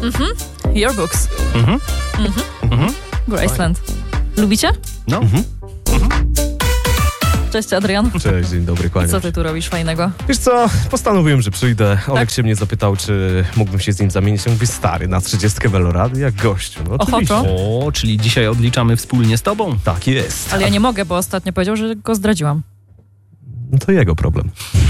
Your Books. Graceland. Lubicie? No. Cześć, Adrian. Cześć, dzień dobry, kłaniam Co się. ty tu robisz fajnego? Wiesz co, postanowiłem, że przyjdę. Olek Tak? się mnie zapytał, czy mógłbym się z nim zamienić. Ja mówię, stary, na 30 Velorady, jak gościu. No oczywiście. Ochoczo. O, czyli dzisiaj odliczamy wspólnie z tobą. Tak jest. Ale ja nie mogę, bo ostatnio powiedział, że go zdradziłam. No to jego problem.